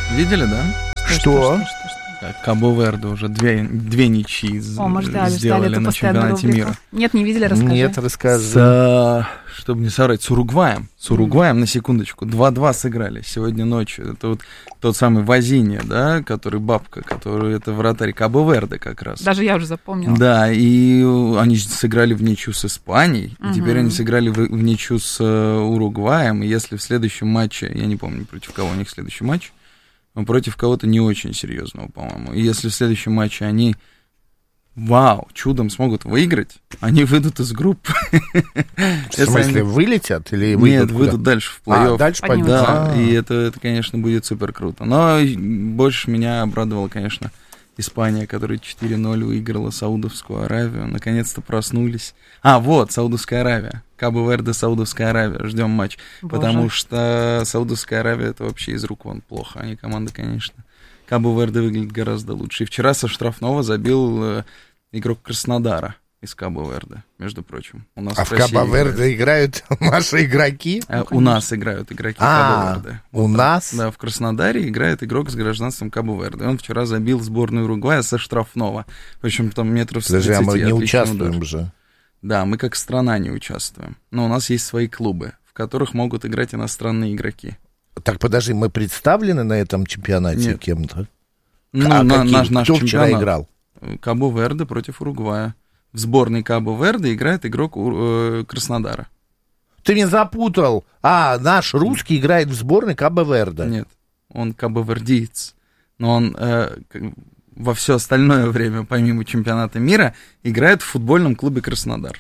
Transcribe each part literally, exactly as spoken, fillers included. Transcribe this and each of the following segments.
Видели, да? Что? Что? что, что, что? Кабо-Верде уже две, две ничьи О, мы ждали, сделали ждали эту на постоянную чемпионате рубрику. мира. Нет, не видели, расскажи. Нет, расскажи. С, а, чтобы не соврать, с Уругваем. С Уругваем, mm. на секундочку, два-два сыграли сегодня ночью. Это вот тот самый Вазинья, да, который бабка, который это вратарь Кабо-Верде как раз. Даже я уже запомнила. Да, и они сыграли в ничью с Испанией, Mm-hmm. и теперь они сыграли в, в ничью с uh, Уругваем, и если в следующем матче, я не помню, против кого у них следующий матч, но против кого-то не очень серьезного, по-моему. И если в следующем матче они, вау, чудом смогут выиграть, они выйдут из группы. В смысле, они... вылетят или выйдут? Нет, выйдут дальше в плей-офф. А, дальше пойдут. Да, и это, это, конечно, будет супер круто. Но больше меня обрадовала, конечно, Испания, которая четыре ноль выиграла Саудовскую Аравию. Наконец-то проснулись. А, вот, Саудовская Аравия. Кабо-Верде, Саудовская Аравия. Ждем матч. Боже. Потому что Саудовская Аравия это вообще из рук вон плохо. Они команда, конечно. Кабо-Верде выглядит гораздо лучше. И вчера со штрафного забил э, игрок Краснодара из Кабо-Верде, между прочим. У нас а в, в Кабо-Верде играют наши игроки? А, у нас играют игроки а, Кабо-Верде. У вот нас? Да, в Краснодаре играет игрок с гражданством Кабо-Верде. Он вчера забил сборную Уругвая со штрафного. Причем там метров с тридцати. Подожди, а мы не участвуем удар. же. Да, мы как страна не участвуем. Но у нас есть свои клубы, в которых могут играть иностранные игроки. Так, подожди, мы представлены на этом чемпионате Нет. кем-то? Ну, а на, наш, наш Кто чемпионат вчера играл? Кабо-Верде против Уругвая. В сборной Кабо-Верде играет игрок э, Краснодара. Ты меня запутал. А, наш русский играет в сборной Кабо-Верде. Нет, он кабо-вердиец. Но он э, во все остальное время, помимо чемпионата мира, играет в футбольном клубе Краснодар.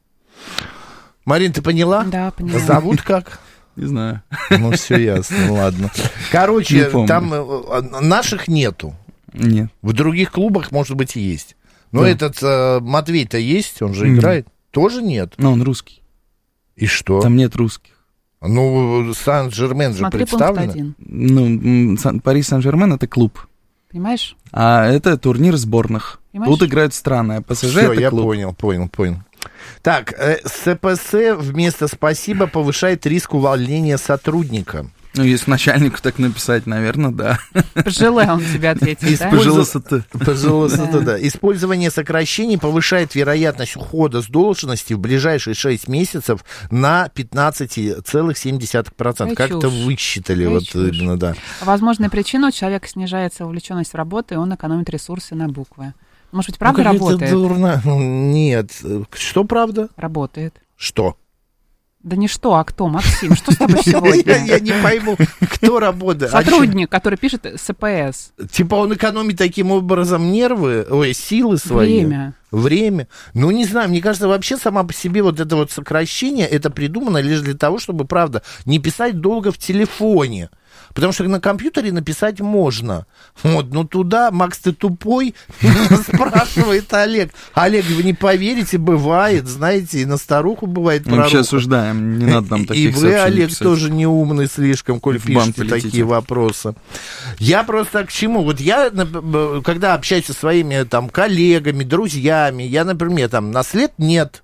Марин, ты поняла? Да, поняла. Зовут как? Не знаю. Ну, все ясно, ладно. Короче, там наших нету. Нет. В других клубах, может быть, есть. Но да. этот э, Матвей-то есть, он же mm. играет. Тоже нет. Но он русский. И что? Там нет русских. Ну, Сан-Жермен же представлен. Ну, Пари Сан-Жермен — это клуб. Понимаешь? А это турнир сборных. Понимаешь? Тут играют страны, а ПСЖ Всё, это я клуб. понял, понял, понял. Так, э, СПС вместо «спасибо» повышает риск увольнения сотрудника. Ну, если начальнику так написать, наверное, да. Пожелай, он тебе ответит, да? Пожалуйста, ты. Пожалуйста, да. Использование сокращений повышает вероятность ухода с должности в ближайшие шесть месяцев на пятнадцать целых семь десятых процента. Как это высчитали? Вот именно, да. Возможная причина: у человека снижается вовлеченность в работу, и он экономит ресурсы на буквы. Может быть, правда ну, работает? Дурно. Нет. Что правда? Работает. Что? Да не что, а кто, Максим? Что с тобой сегодня? Я не пойму, кто работает. Сотрудник, который пишет СПС. Типа он экономит таким образом нервы, ой, силы свои. Время. Время. Ну, не знаю, мне кажется, вообще сама по себе вот это вот сокращение, это придумано лишь для того, чтобы, правда, не писать долго в телефоне. Потому что на компьютере написать можно. Вот, но туда, Макс, ты тупой, спрашивает Олег. Олег, вы не поверите, бывает, знаете, и на старуху бывает Мы вообще осуждаем, не надо нам таких сообщений. И вы, Олег, писать. тоже не умный слишком, коль пишете такие вопросы. Я просто к чему? Вот я, когда общаюсь со своими там коллегами, друзьями, я, например, там, на след нет.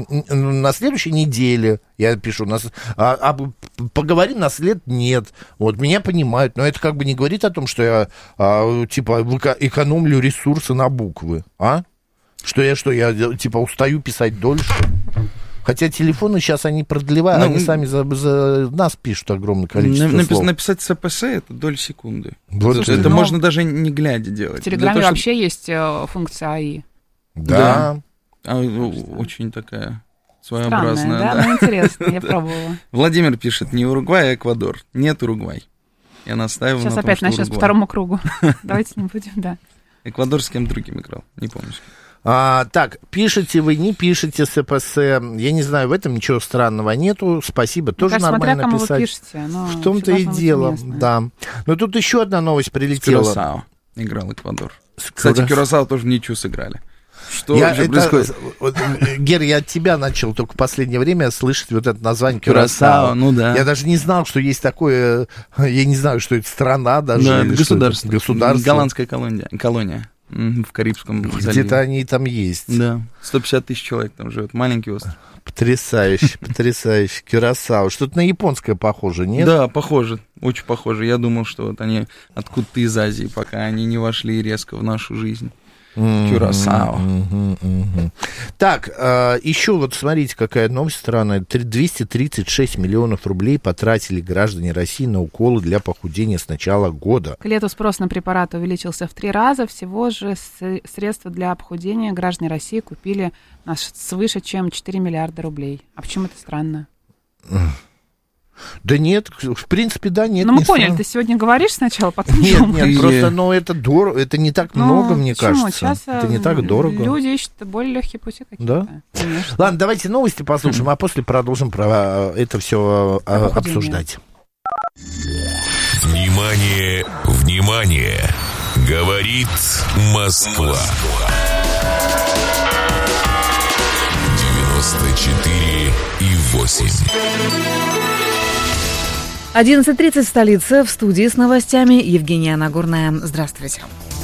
На следующей неделе я пишу, нас, а, а, поговорим на след нет. Вот, меня понимают, но это как бы не говорит о том, что я, а, типа, экономлю ресурсы на буквы, а? Что я, что я, типа, устаю писать дольше? Хотя телефоны сейчас они продлевают, ну, они сами за, за нас пишут огромное количество напис, слов. Написать СПС — это доля секунды. Вот. Слушай, это ну, можно даже не глядя делать. В Телеграме того, вообще чтобы... есть э, функция АИ. Да. да. А, очень такая своеобразная. Странная, да? да? Ну, интересно, я пробовала. Владимир пишет: не Уругвай, а Эквадор. Нет Уругвай. Я настаиваю Сейчас на опять том, начнем что по второму кругу. Давайте не будем, да. Эквадор с кем другим играл, не помню. А, так, пишете вы, не пишете СПС, я не знаю, в этом ничего странного нету, спасибо, тоже кажется, нормально смотря, кому писать. вы пишете, но в том-то и дело, да. Но тут еще одна новость прилетела. Кюрасао играл Эквадор. Кстати, Кюрасао тоже в ничью сыграли. Что я, вообще это, происходит? Гер, я от тебя начал только в последнее время слышать вот это название Кюрасао. Ну да. Я даже не знал, что есть такое, я не знаю, что это страна даже. Да, или государство. Государство. Голландская колония. колония. в Карибском заливе. Где-то они там есть. Да, сто пятьдесят тысяч человек там живет, маленький остров. Потрясающе, потрясающе. Кюрасао. Что-то на японское похоже, нет? Да, похоже, очень похоже. Я думал, что вот они откуда-то из Азии, пока они не вошли резко в нашу жизнь. Кюрасао. Mm-hmm, mm-hmm. Так, э, еще вот смотрите, какая новость странная. двести тридцать шесть миллионов рублей потратили граждане России на уколы для похудения с начала года. К лету спрос на препараты увеличился в три раза. Всего же средства для похудения граждане России купили на свыше чем четыре миллиарда рублей. А почему это странно? Да нет, в принципе, да, нет. Ну, мы не поняли, странно. ты сегодня говоришь сначала, потом Нет, думаешь. нет, просто, ну, это дорого, это не так Ну, много, мне почему? кажется. Сейчас это не так дорого. Люди ищут более легкие пути какие-то. Да? Конечно. Ладно, давайте новости послушаем, а после продолжим про это все Про обсуждать. Внимание, внимание! Говорит Москва. девяносто четыре и восемь. одиннадцать тридцать в столице. В студии с новостями Евгения Нагорная. Здравствуйте.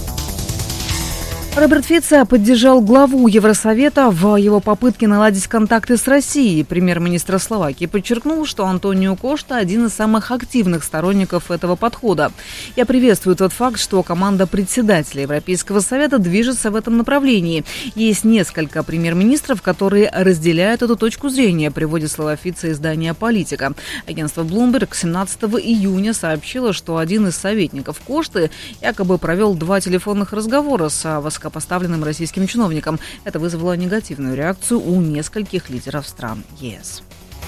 Роберт Фицо поддержал главу Евросовета в его попытке наладить контакты с Россией. Премьер-министр Словакии подчеркнул, что Антонио Кошта – один из самых активных сторонников этого подхода. Я приветствую тот факт, что команда председателя Европейского совета движется в этом направлении. Есть несколько премьер-министров, которые разделяют эту точку зрения, приводит слова Фицо издание «Политика». Агентство Bloomberg семнадцатого июня сообщило, что один из советников Кошты якобы провел два телефонных разговора с высокопоставленным поставленным российским чиновникам. Это вызвало негативную реакцию у нескольких лидеров стран ЕС.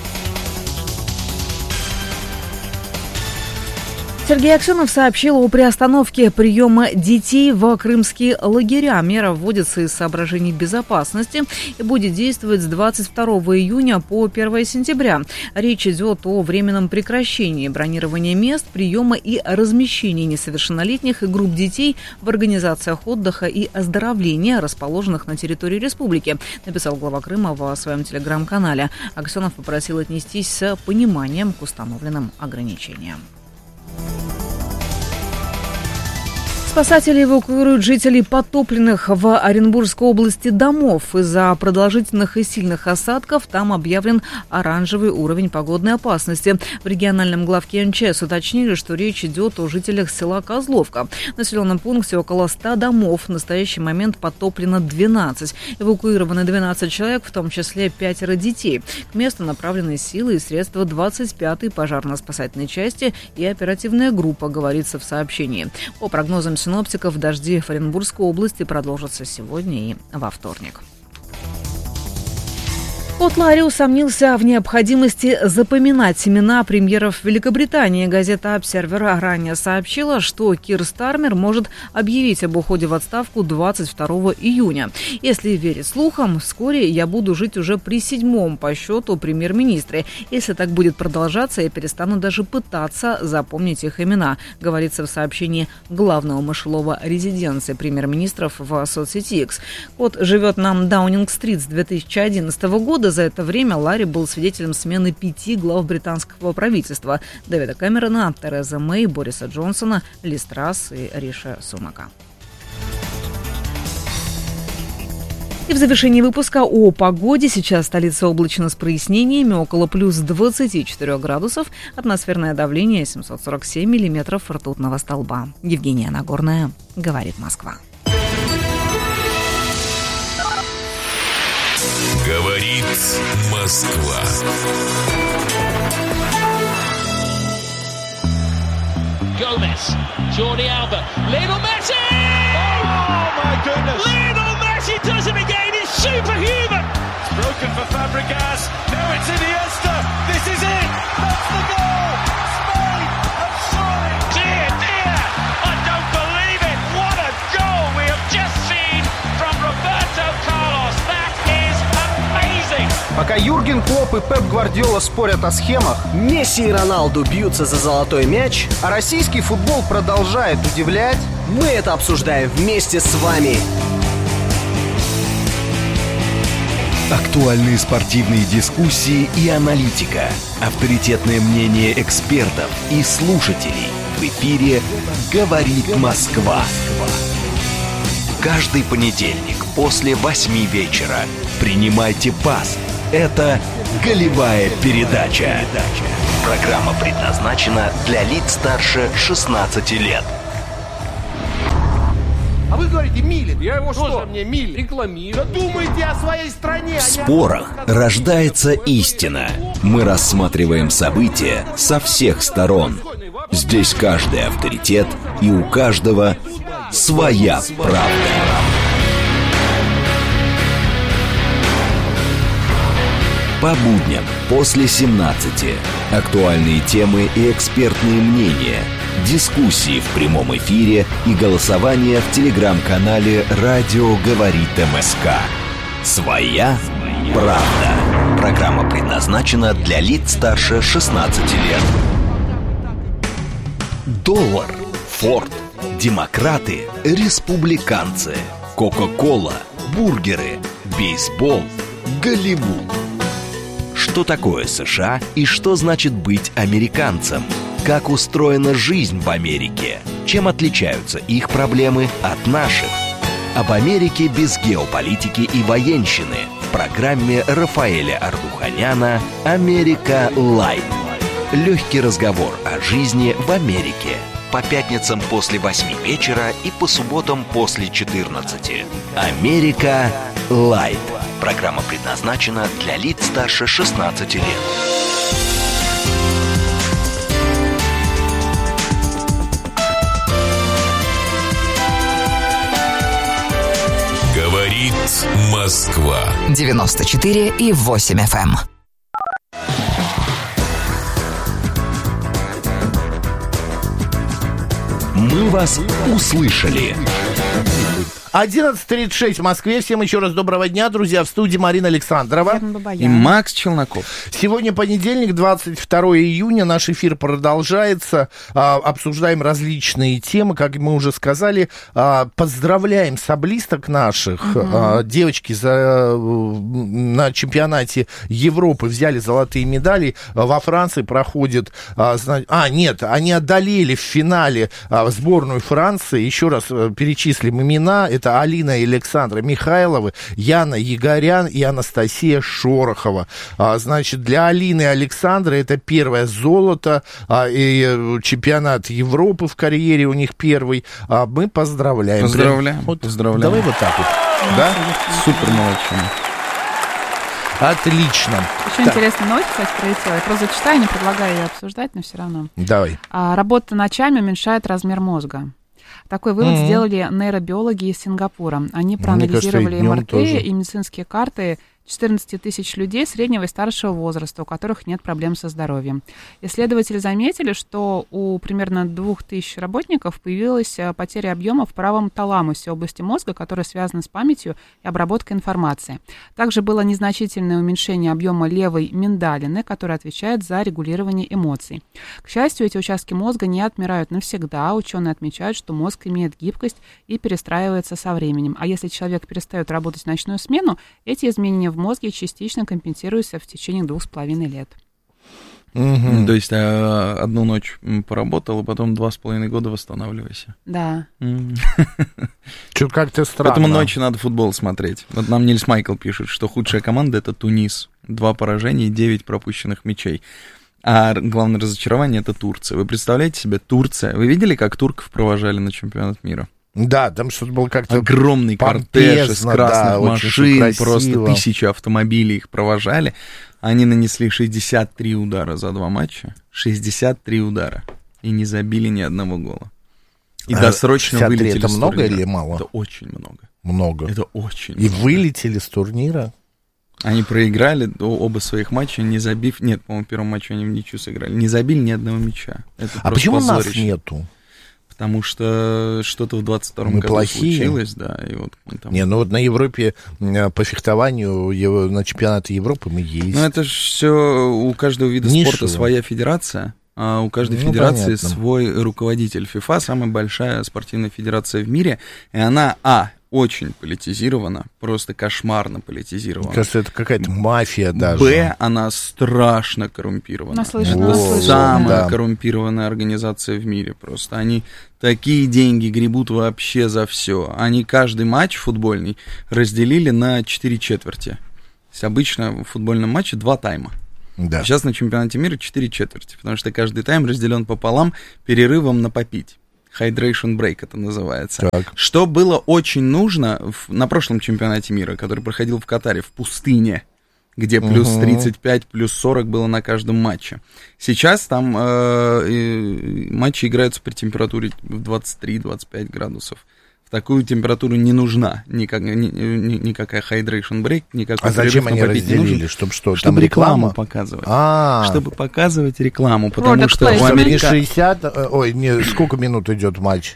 Сергей Аксенов сообщил о приостановке приема детей в крымские лагеря. Мера вводится из соображений безопасности и будет действовать с двадцать второго июня по первого сентября. Речь идет о временном прекращении бронирования мест, приема и размещения несовершеннолетних и групп детей в организациях отдыха и оздоровления, расположенных на территории республики, написал глава Крыма в своем телеграм-канале. Аксенов попросил отнестись с пониманием к установленным ограничениям. Спасатели эвакуируют жителей потопленных в Оренбургской области домов. Из-за продолжительных и сильных осадков там объявлен оранжевый уровень погодной опасности. В региональном главке эн че эс уточнили, что речь идет о жителях села Козловка. В населенном пункте около ста домов. В настоящий момент потоплено двенадцать. Эвакуированы двенадцать человек, в том числе пятеро детей. К месту направлены силы и средства двадцать пятой пожарно-спасательной части и оперативная группа, говорится в сообщении. По прогнозам синоптиков, дожди в Оренбургской области продолжатся сегодня и во вторник. Скотт Ларри усомнился в необходимости запоминать имена премьеров Великобритании. Газета «Обсервер» ранее сообщила, что Кир Стармер может объявить об уходе в отставку двадцать второго июня. Если верить слухам, вскоре я буду жить уже при седьмом по счету премьер-министре. Если так будет продолжаться, я перестану даже пытаться запомнить их имена, говорится в сообщении главного мышелова резиденции премьер-министров в соцсети X. Скотт живет на Даунинг-стрит с две тысячи одиннадцатого года. За это время Ларри был свидетелем смены пяти глав британского правительства: Дэвида Кэмерона, Терезы Мэй, Бориса Джонсона, Ли Страс и Риши Сунака. И в завершении выпуска о погоде. Сейчас столица облачно с прояснениями, около плюс двадцати четырёх градусов, атмосферное давление семьсот сорок семь миллиметров ртутного столба. Евгения Нагорная, говорит Москва. Говорит Москва. Gomez, Jordi Alba, Lionel Messi! Oh my goodness! Lionel Messi does it again. It's superhuman. It's broken for Fabregas. Now it's Iniesta. This is it. That's the goal. Spain have scored. Dear, dear, I don't believe it. What a goal we have just seen from Roberto Carlos. That is amazing. Пока Юрген Клопп и Пеп Гвардиола спорят о схемах, Месси и Роналду бьются за золотой мяч, а российский футбол продолжает удивлять, мы это обсуждаем вместе с вами. Актуальные спортивные дискуссии и аналитика. Авторитетное мнение экспертов и слушателей. В эфире «Говорит Москва». Каждый понедельник после восьми вечера. Принимайте пас. Это «Голевая передача». Программа предназначена для лиц старше шестнадцати лет. А вы говорите, Милин. Я его что? Тоже мне Милин. Рекламирую. Да думайте о своей стране. В спорах рождается истина. Мы рассматриваем события со всех сторон. Здесь каждый авторитет, и у каждого своя правда. По будням после семнадцати. Актуальные темы и экспертные мнения. Дискуссии в прямом эфире и голосование в телеграм-канале «Радио говорит МСК». Своя правда. Программа предназначена для лиц старше шестнадцати лет. Доллар, Форд, демократы, республиканцы, Кока-кола, бургеры, бейсбол, Голливуд. Что такое США и что значит быть американцем? Как устроена жизнь в Америке? Чем отличаются их проблемы от наших? Об Америке без геополитики и военщины в программе Рафаэля Ардуханяна «Америка Лайт». Легкий разговор о жизни в Америке. По пятницам после восьми вечера и по субботам после четырнадцати. «Америка Лайт». Программа предназначена для лиц старше шестнадцати лет. Говорит Москва. девяносто четыре и восемь эф эм. Мы вас услышали. одиннадцать тридцать шесть в Москве. Всем еще раз доброго дня, друзья. В студии Марина Александрова и Макс Челноков. Сегодня понедельник, двадцать второе июня. Наш эфир продолжается. А, обсуждаем различные темы. Как мы уже сказали, а, поздравляем саблисток наших. Угу. А, девочки за, на чемпионате Европы взяли золотые медали. Во Франции проходит... А, а нет, они одолели в финале а, сборную Франции. Еще раз перечислим имена. Это Алина и Александра Михайловы, Яна Егорян и Анастасия Шорохова. А, значит, для Алины и Александры это первое золото, а, и чемпионат Европы в карьере у них первый. А, мы поздравляем. Поздравляем. Вот, поздравляем. Давай вот так вот. Да? Супер молодчина. Отлично. Очень так. Интересная новость, кстати, прилетела. Я просто зачитаю, не предлагаю ее обсуждать, но все равно. Давай. А, работа ночами уменьшает размер мозга. Такой вывод mm-hmm. сделали нейробиологи из Сингапура. Они проанализировали эм эр тэ и медицинские карты четырнадцати тысяч людей среднего и старшего возраста, у которых нет проблем со здоровьем. Исследователи заметили, что у примерно двух тысяч работников появилась потеря объема в правом таламусе области мозга, которая связана с памятью и обработкой информации. Также было незначительное уменьшение объема левой миндалины, которая отвечает за регулирование эмоций. К счастью, эти участки мозга не отмирают навсегда. Ученые отмечают, что мозг имеет гибкость и перестраивается со временем. А если человек перестает работать в ночную смену, эти изменения в в мозге частично компенсируется в течение двух с половиной лет. Угу. То есть а, одну ночь поработал, а потом два с половиной года восстанавливайся. Да. Что-то как-то странно. Поэтому ночью надо футбол смотреть. Вот нам Нильс Майкл пишет, что худшая команда — это Тунис. Два поражения и девять пропущенных мячей. А главное разочарование — это Турция. Вы представляете себе, Турция? Вы видели, как турков провожали на чемпионат мира? Да, там что-то было как-то... Огромный кортеж из красных да, машин, просто тысячи автомобилей их провожали. Они нанесли шестьдесят три удара за два матча. шестьдесят три удара. И не забили ни одного гола. И а досрочно вылетели это с много турнира. Или мало? Это очень много. Много. Это очень И много. вылетели с турнира? Они проиграли оба своих матча, не забив... Нет, по-моему, в первом матче они в ничью сыграли. Не забили ни одного мяча. Это а почему позорище. Нас нету? Потому что что-то в двадцать втором году плохие. случилось, да, и вот там... Не, ну вот на Европе по фехтованию, на чемпионаты Европы мы есть. Ну это же все, у каждого вида Нишево. Спорта своя федерация, а у каждой ну, федерации понятно. Свой руководитель. ФИФА самая большая спортивная федерация в мире, и она, а, очень политизирована, просто кошмарно политизирована. Кажется, это какая-то мафия даже. Б, она страшно коррумпирована. Наслышана, это наслышана. самая да. коррумпированная организация в мире просто. Они такие деньги гребут вообще за все. Они каждый матч футбольный разделили на четыре четверти. То есть обычно в футбольном матче два тайма. Да. Сейчас на чемпионате мира четыре четверти, потому что каждый тайм разделен пополам перерывом на попить. Hydration break это называется. Так. Что было очень нужно в, на прошлом чемпионате мира, который проходил в Катаре, в пустыне, где плюс угу. тридцать пять, плюс сорок было на каждом матче. Сейчас там э, э, матчи играются при температуре в двадцать три - двадцать пять градусов. В такую температуру не нужна никак, ни, ни, никакая hydration break, никакой. А зачем они разделили? Чтобы что? Чтобы там рекламу реклама? показывать. А-а-а. Чтобы показывать рекламу, потому Product что placement. у Америки... шестьдесят, ой, не, сколько минут идет матч?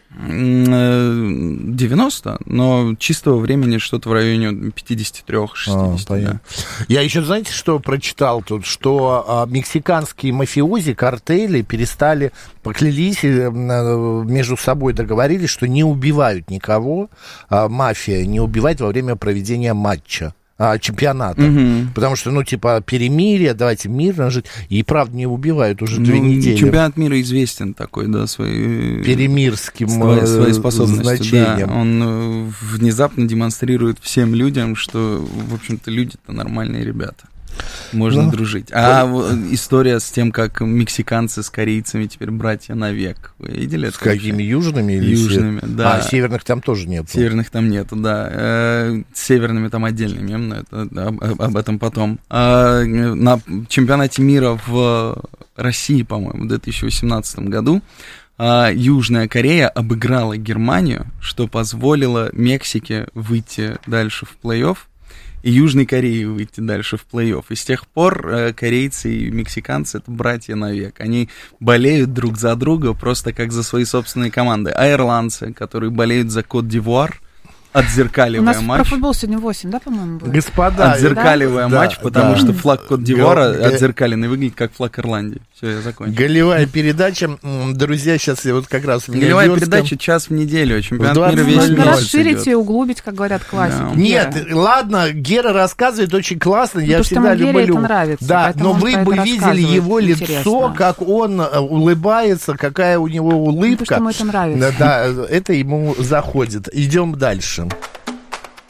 девяносто, но чистого времени что-то в районе пятьдесят три - шестьдесят. А, да. Я еще, знаете, что прочитал тут? Что а, мексиканские мафиози, картели перестали, поклялись, между собой договорились, что не убивают никого, а, мафия не убивает во время проведения матча. А, чемпионата. Угу. Потому что, ну, типа, перемирие, давайте мирно жить. И, правда, не убивают уже ну, две недели. Чемпионат мира известен такой, да, своей... Перемирским своей, своей способностью, значением. Да. Он внезапно демонстрирует всем людям, что, в общем-то, люди-то нормальные ребята. Можно ну, дружить. А да. история с тем, как мексиканцы с корейцами теперь братья навек. Вы видели это? С какими южными? Или южными, се... да. А, северных там тоже нет. Северных там нету, да. Э, с северными там отдельный мем, но это, об, об этом потом. А, на чемпионате мира в России, по-моему, в две тысячи восемнадцатом году а, Южная Корея обыграла Германию, что позволило Мексике выйти дальше в плей-офф. И Южной Корее выйти дальше в плей-офф. И с тех пор э, корейцы и мексиканцы — это братья навек. Они болеют друг за друга просто как за свои собственные команды. А ирландцы, которые болеют за Кот-д'Ивуар, отзеркаливая матч. У нас про футбол сегодня восемь, да, по-моему, будет? Господа. Отзеркаливая да? матч, да, потому да. что флаг Кот-д'Ивуара Га... отзеркаленный выглядит как флаг Ирландии. Все, я закончил. Голевая передача. Друзья, сейчас я вот как раз... Голевая передача час в неделю. Чемпионат мира весь Можно расширить и углубить, как говорят классики. Да. Нет, Гера. ладно, Гера рассказывает очень классно. Я Потому всегда люблю... это нравится. Да, но вы бы видели его лицо, интересно. Как он улыбается, какая у него улыбка. Потому что ему это нравится. Да, это ему заходит. Идем дальше.